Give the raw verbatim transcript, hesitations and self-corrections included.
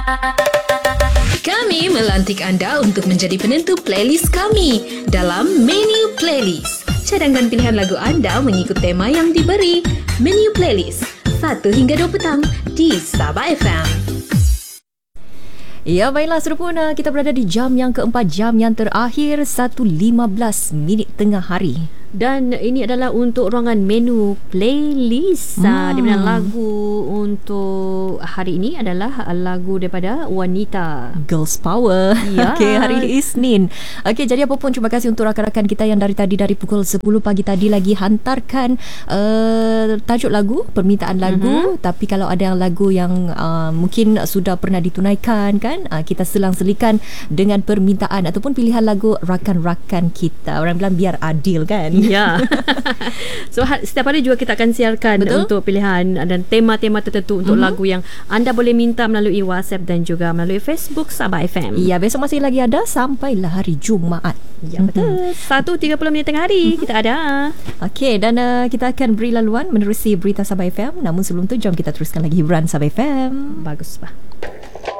Kami melantik anda untuk menjadi penentu playlist kami dalam Menu Playlist. Cadangkan pilihan lagu anda mengikut tema yang diberi. Menu Playlist, satu hingga dua petang di Sabah F M. Ya, baiklah Serupuna, kita berada di jam yang keempat, jam yang terakhir, satu lima belas minit tengah hari. Dan ini adalah untuk ruangan menu playlist. Hmm. Di mana lagu untuk hari ini adalah lagu daripada Wanita, Girls Power. Ya. Okey, hari Isnin. Okey, jadi apa pun terima kasih untuk rakan-rakan kita yang dari tadi, dari pukul sepuluh pagi tadi lagi hantarkan uh, tajuk lagu, permintaan lagu. Mm-hmm. Tapi kalau ada lagu yang uh, mungkin sudah pernah ditunaikan kan, uh, kita selang-selikan dengan permintaan ataupun pilihan lagu rakan-rakan kita. Orang bilang biar adil kan. Ya. So setiap hari juga kita akan siarkan. Betul? Untuk pilihan dan tema-tema tertentu untuk mm-hmm. lagu yang anda boleh minta melalui WhatsApp dan juga melalui Facebook Sabah F M. Ya, besok masih lagi ada sampailah hari Jumaat. Ya, betul. satu tiga puluh minit tengah hari mm-hmm. kita ada. Okey, dan uh, kita akan beri laluan menerusi berita Sabah F M. Namun sebelum tu jom kita teruskan lagi hiburan Sabah F M. Bagus, Pak.